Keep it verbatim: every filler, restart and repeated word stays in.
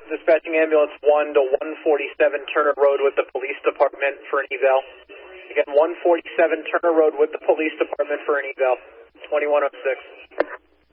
Dispatching ambulance one to one forty-seven Turner Road with the police department for an eval. Again, one forty-seven Turner Road with the police department for an eval. twenty-one oh six.